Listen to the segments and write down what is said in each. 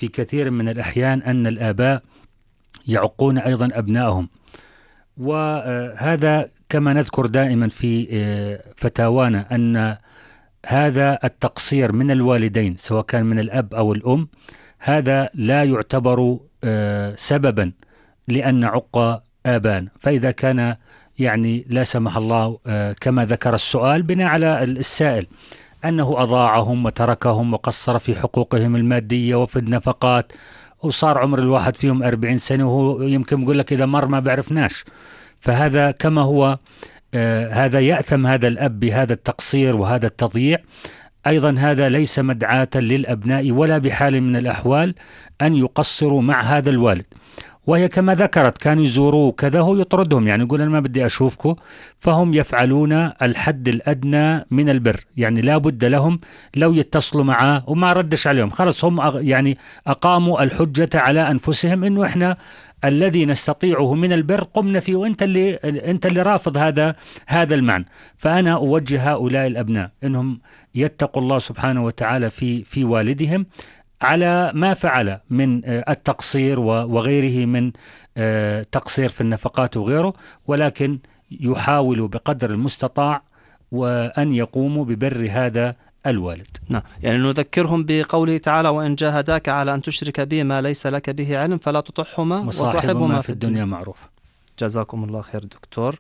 في كثير من الأحيان أن الآباء يعقون أيضا أبنائهم، وهذا كما نذكر دائما في فتاوانا أن هذا التقصير من الوالدين سواء كان من الأب أو الأم هذا لا يعتبر سببا لأن نعق آباءنا. فإذا كان يعني لا سمح الله كما ذكر السؤال بناء على السائل أنه أضاعهم وتركهم وقصر في حقوقهم المادية وفي النفقات، وصار عمر الواحد فيهم 40 سنة وهو يمكن يقول لك إذا مر ما بعرفناش، فهذا كما هو هذا يأثم هذا الأب بهذا التقصير وهذا التضييع، أيضا هذا ليس مدعاة للأبناء ولا بحال من الأحوال أن يقصروا مع هذا الوالد. وهي كما ذكرت كانوا يزوروه كذا هو يطردهم، يعني يقول أنا ما بدي أشوفكم، فهم يفعلون الحد الأدنى من البر، يعني لا بد لهم لو يتصلوا معه وما ردش عليهم خلص هم يعني أقاموا الحجة على أنفسهم إنه إحنا الذي نستطيعه من البر قمنا فيه، وأنت اللي رافض هذا المعنى. فأنا أوجه هؤلاء الأبناء إنهم يتقوا الله سبحانه وتعالى في والدهم على ما فعل من التقصير وغيره من تقصير في النفقات وغيره، ولكن يحاولوا بقدر المستطاع وأن يقوموا ببر هذا الوالد. نعم، يعني نذكرهم بقوله تعالى وإن جاهداك على أن تشرك به ما ليس لك به علم فلا تطعهما وصاحبهما في الدنيا معروف. جزاكم الله خير دكتور.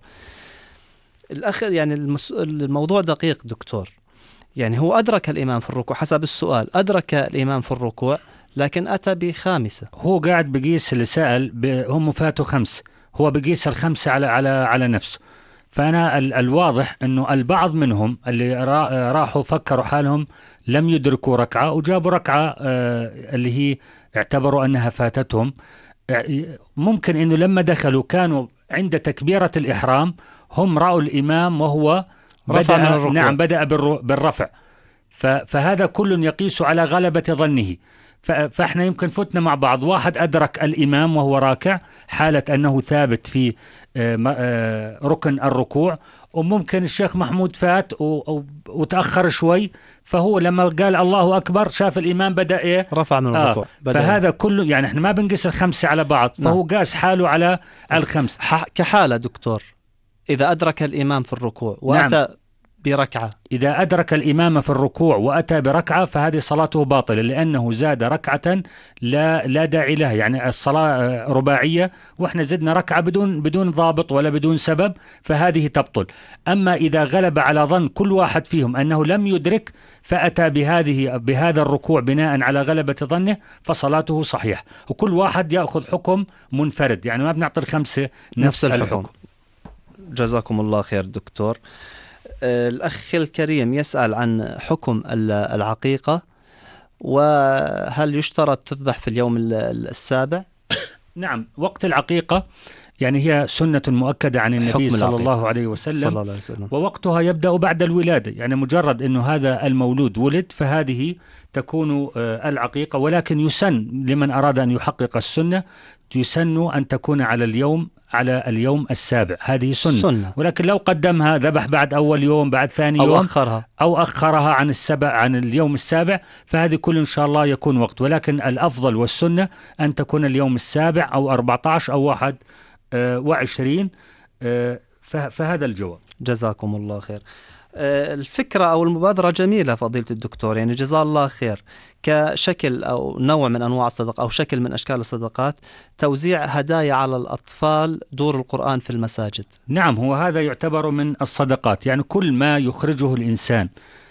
الأخير يعني الموضوع دقيق دكتور، يعني هو أدرك الإمام في الركوع حسب السؤال، أدرك الإمام في الركوع لكن أتى بخامسة، هو قاعد بقيس اللي سأل هم فاتوا 5، هو بقيس 5 على نفسه. فأنا الواضح أنه البعض منهم اللي راحوا فكروا حالهم لم يدركوا ركعة وجابوا ركعة اللي هي اعتبروا أنها فاتتهم. ممكن أنه لما دخلوا كانوا عند تكبيرة الإحرام هم رأوا الإمام وهو بدأ بالرفع، فهذا كل يقيس على غلبة ظنه. فاحنا يمكن فتنا مع بعض، واحد أدرك الإمام وهو راكع حالة أنه ثابت في ركن الركوع، وممكن الشيخ محمود فات وتأخر شوي، فهو لما قال الله أكبر شاف الإمام بدأ رفع من الركوع. فهذا كله يعني احنا ما بنقيس 5 على بعض، فهو قاس حاله على 5 كحالة دكتور. إذا أدرك الإمام في الركوع وأتى بركعة، إذا أدرك الإمام في الركوع وأتى بركعة فهذه صلاته باطلة، لأنه زاد ركعة لا داعي لها، يعني الصلاة رباعية وإحنا زدنا ركعة بدون ضابط ولا بدون سبب، فهذه تبطل. أما إذا غلب على ظن كل واحد فيهم أنه لم يدرك فأتى بهذا الركوع بناء على غلبة ظنه فصلاته صحيح، وكل واحد يأخذ حكم منفرد، يعني ما بنعطي 5 نفس الحكم. جزاكم الله خير دكتور. الأخ الكريم يسأل عن حكم العقيقة، وهل يشترط تذبح في اليوم 7؟ نعم، وقت العقيقة يعني هي سنة مؤكدة عن النبي صلى الله عليه وسلم، ووقتها يبدأ بعد الولادة، يعني مجرد أنه هذا المولود ولد فهذه تكون العقيقة. ولكن يسن لمن أراد أن يحقق السنة يسن أن تكون على اليوم 7، هذه سنة. ولكن لو قدمها ذبح بعد أول يوم بعد ثاني يوم أو أخرها عن اليوم 7 فهذه كل إن شاء الله يكون وقت، ولكن الأفضل والسنة أن تكون اليوم 7 أو 14 أو 21. فهذا الجواب. جزاكم الله خير. الفكرة أو المبادرة جميلة فضيلة الدكتور، يعني جزاه الله خير، كشكل أو نوع من أنواع الصدقة أو شكل من أشكال الصدقات توزيع هدايا على الأطفال دور القرآن في المساجد. نعم، هو هذا يعتبر من الصدقات، يعني كل ما يخرجه الإنسان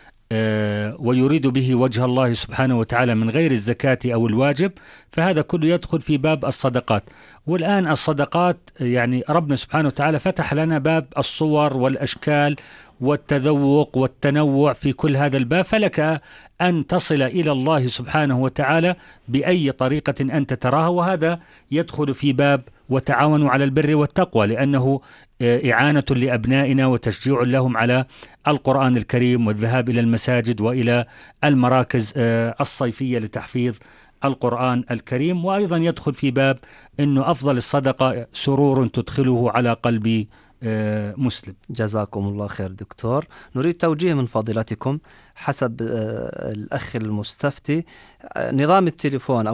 ويريد به وجه الله سبحانه وتعالى من غير الزكاة أو الواجب فهذا كله يدخل في باب الصدقات. والآن الصدقات يعني ربنا سبحانه وتعالى فتح لنا باب الصور والأشكال والتذوق والتنوع في كل هذا الباب، فلك أن تصل إلى الله سبحانه وتعالى بأي طريقة أنت تراها، وهذا يدخل في باب وتعاونوا على البر والتقوى، لأنه إعانة لأبنائنا وتشجيع لهم على القرآن الكريم والذهاب إلى المساجد وإلى المراكز الصيفية لتحفيظ القرآن الكريم. وأيضا يدخل في باب أنه أفضل الصدقة سرور تدخله على قلب مسلم. جزاكم الله خير دكتور. نريد توجيه من فضيلتكم حسب الأخ المستفتي، نظام التليفون